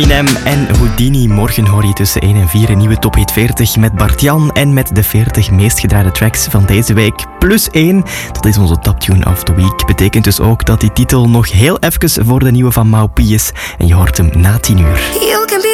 Eminem en Houdini. Morgen hoor je tussen 1 en 4 een nieuwe Top Hit 40 met Bart-Jan en met de 40 meest gedraaide tracks van deze week. Plus 1, dat is onze Top Tune of the Week. Betekent dus ook dat die titel nog heel even voor de nieuwe van Mau P is. En je hoort hem na 10 uur.